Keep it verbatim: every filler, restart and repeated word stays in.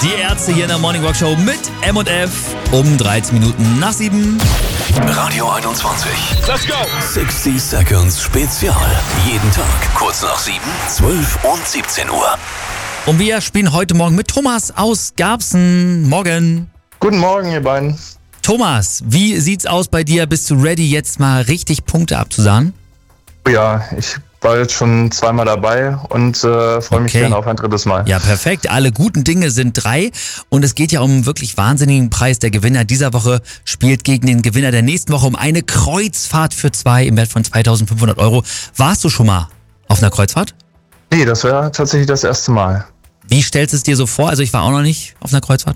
Die Ärzte hier in der Morning Rock Show mit M und F um dreizehn Minuten nach sieben. Radio einundzwanzig. Let's go! sechzig Seconds Spezial. Jeden Tag kurz nach sieben, zwölf und siebzehn Uhr. Und wir spielen heute Morgen mit Thomas aus Garbsen. Morgen. Guten Morgen, ihr beiden. Thomas, wie sieht's aus bei dir? Bist du ready, jetzt mal richtig Punkte abzusahnen? Ja, ich war jetzt schon zweimal dabei und äh, freue mich Okay. gerne auf ein drittes Mal. Ja, perfekt. Alle guten Dinge sind drei. Und es geht ja um einen wirklich wahnsinnigen Preis. Der Gewinner dieser Woche spielt gegen den Gewinner der nächsten Woche um eine Kreuzfahrt für zwei im Wert von zweitausendfünfhundert Euro. Warst du schon mal auf einer Kreuzfahrt? Nee, das wäre tatsächlich das erste Mal. Wie stellst du es dir so vor? Also ich war auch noch nicht auf einer Kreuzfahrt.